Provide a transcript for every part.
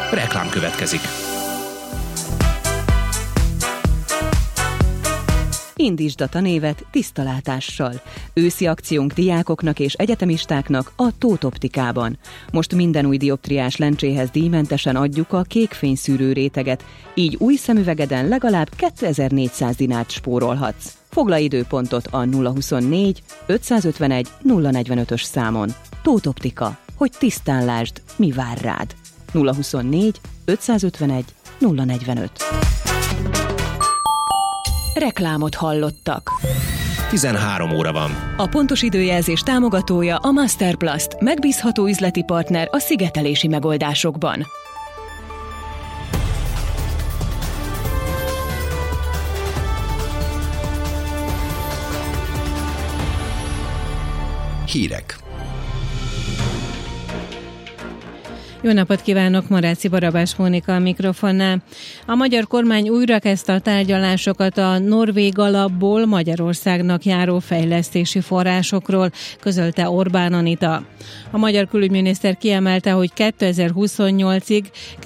Reklám következik. Indítsd a tanévet tiszta látással. Őszi akciónk diákoknak és egyetemistáknak a Tóth Optikában. Most minden új dioptriás lencséhez díjmentesen adjuk a kékfényszűrő réteget, így új szemüvegeden legalább 2400 dinárt spórolhatsz. Foglalj időpontot a 024 551 045-ös számon. Tóth Optika, hogy tisztán lásd, mi vár rád. 024 551 045. Reklámot hallottak. 13 óra van. A pontos időjelzés támogatója a Masterplast, megbízható üzleti partner a szigetelési megoldásokban. Hírek. Jó napot kívánok, Maráci Barabás Mónika a mikrofonnál. A magyar kormány újra kezdte a tárgyalásokat a norvég alapból Magyarországnak járó fejlesztési forrásokról, közölte Orbán Anita. A magyar külügyminiszter kiemelte, hogy 2028-ig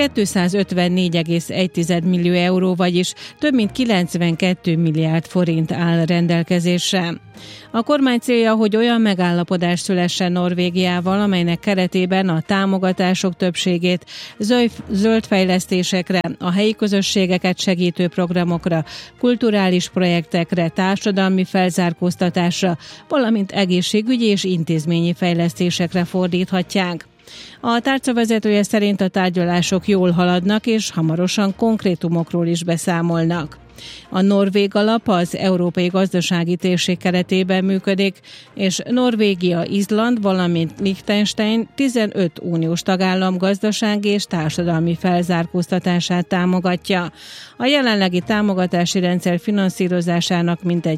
254,1 millió euró, vagyis több mint 92 milliárd forint áll rendelkezésre. A kormány célja, hogy olyan megállapodás szülessen Norvégiával, amelynek keretében a támogatások többségét zöld fejlesztésekre, a helyi közösségeket segítő programokra, kulturális projektekre, társadalmi felzárkóztatásra, valamint egészségügyi és intézményi fejlesztésekre fordíthatják. A tárcavezetője szerint a tárgyalások jól haladnak, és hamarosan konkrétumokról is beszámolnak. A norvég alap az Európai Gazdasági Térség keretében működik, és Norvégia, Izland, valamint Liechtenstein 15 uniós tagállam gazdasági és társadalmi felzárkóztatását támogatja. A jelenlegi támogatási rendszer finanszírozásának mintegy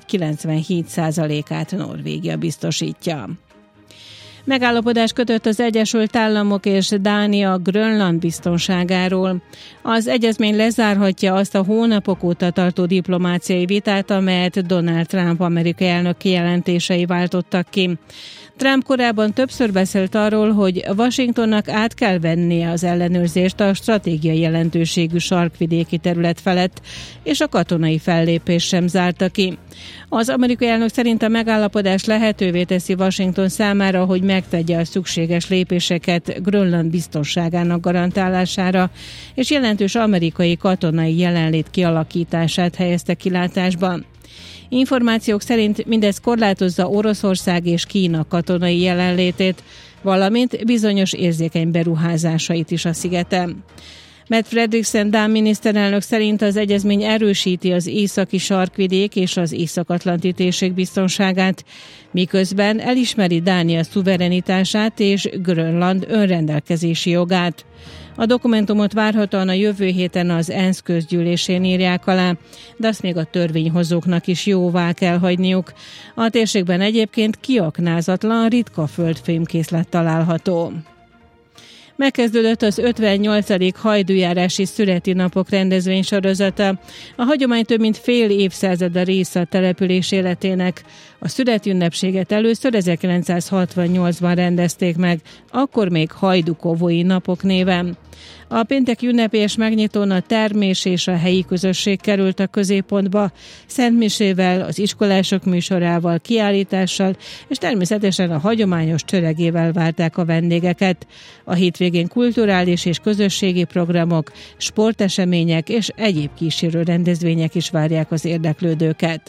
97%-át Norvégia biztosítja. Megállapodás kötött az Egyesült Államok és Dánia Grönland biztonságáról. Az egyezmény lezárhatja azt a hónapok óta tartó diplomáciai vitát, amelyet Donald Trump amerikai elnök kijelentései váltottak ki. Trump korábban többször beszélt arról, hogy Washingtonnak át kell vennie az ellenőrzést a stratégiai jelentőségű sarkvidéki terület felett, és a katonai fellépés sem zárta ki. Az amerikai elnök szerint a megállapodás lehetővé teszi Washington számára, hogy megtegye a szükséges lépéseket Grönland biztonságának garantálására, és jelentős amerikai katonai jelenlét kialakítását helyezte kilátásban. Információk szerint mindez korlátozza Oroszország és Kína katonai jelenlétét, valamint bizonyos érzékeny beruházásait is a szigeten. Matt Frederiksen dán miniszterelnök szerint az egyezmény erősíti az északi sarkvidék és az Észak-Atlanti térség biztonságát, miközben elismeri Dánia szuverenitását és Grönland önrendelkezési jogát. A dokumentumot várhatóan a jövő héten az ENSZ közgyűlésén írják alá, de azt még a törvényhozóknak is jóvá kell hagyniuk. A térségben egyébként kiaknázatlan ritka földfémkészlet található. Megkezdődött az 58. hajdújárási születinapok rendezvénysorozata. A hagyomány több mint fél évszázada része a település életének. A születőünnepséget először 1968-ban rendezték meg, akkor még Hajdukovói napok néven. A pénteki ünnepélyes megnyitón a termés és a helyi közösség került a középpontba, szentmisével, az iskolások műsorával, kiállítással, és természetesen a hagyományos csöregével várták a vendégeket. A hétvégén kulturális és közösségi programok, sportesemények és egyéb kísérő rendezvények is várják az érdeklődőket.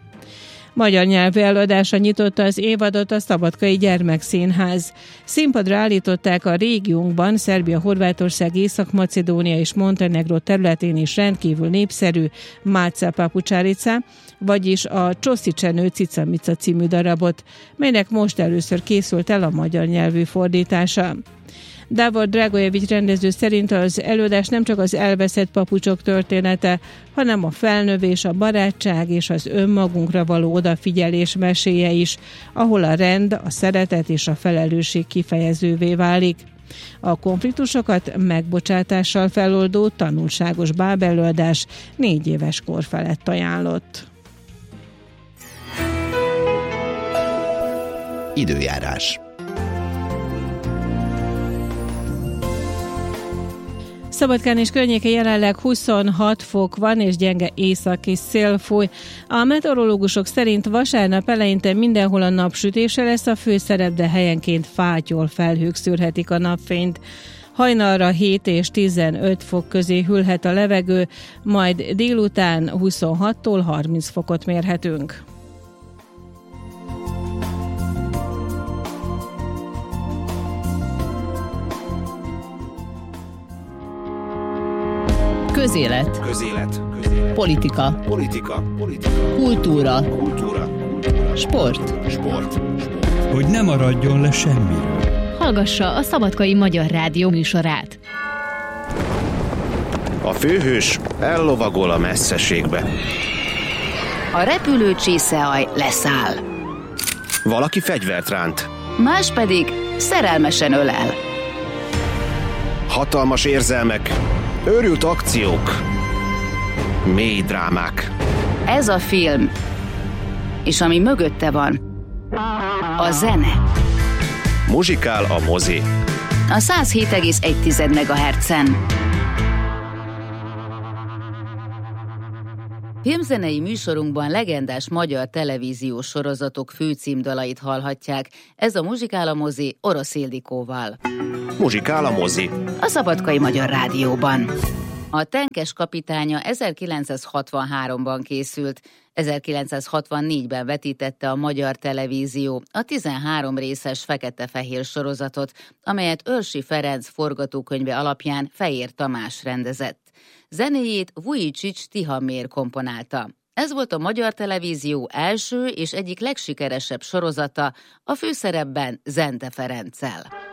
Magyar nyelvű előadása nyitotta az évadot a Szabadkai Gyermekszínház. Színpadra állították a régiónkban, Szerbia, Horvátország, Észak-Macedónia és Montenegró területén is rendkívül népszerű Máca Papučarica, vagyis a Csoszicsenő Cicamica című darabot, melynek most először készült el a magyar nyelvű fordítása. Davor Dragojevics rendező szerint az előadás nem csak az elveszett papucsok története, hanem a felnövés, a barátság és az önmagunkra való odafigyelés meséje is, ahol a rend, a szeretet és a felelősség kifejezővé válik. A konfliktusokat megbocsátással feloldó tanulságos bábelőadás 4 éves kor felett ajánlott. Időjárás. Szabadkán és környéke jelenleg 26 fok van, és gyenge északi szél fúj. A meteorológusok szerint vasárnap eleinte mindenhol a napsütése lesz a főszerep, de helyenként fátyol felhők szűrhetik a napfényt. Hajnalra 7 és 15 fok közé hűlhet a levegő, majd délután 26-tól 30 fokot mérhetünk. Közélet. Politika. Kultúra. Sport. Hogy ne maradjon le semmiről. Hallgassa a Szabadkai Magyar Rádió műsorát. A főhős ellovagol a messzeségbe. A repülő csészehaj leszáll. Valaki fegyvert ránt. Más pedig szerelmesen ölel. Hatalmas érzelmek, őrült akciók, mély drámák. Ez a film, és ami mögötte van, a zene. Muzsikál a mozi. A 107,1 MHz-en. Filmzenei műsorunkban legendás magyar televíziós sorozatok főcímdalait hallhatják. Ez a Muzsikál a mozi Orosz Ildikóval. Muzsikál a mozi. A Szabadkai Magyar Rádióban. A Tenkes kapitánya 1963-ban készült, 1964-ben vetítette a Magyar Televízió a 13 részes fekete-fehér sorozatot, amelyet Őrsi Ferenc forgatókönyve alapján Fejér Tamás rendezett. Zenéjét Vujicic Tihamér komponálta. Ez volt a Magyar Televízió első és egyik legsikeresebb sorozata, a főszerepben Zente Ferenccel.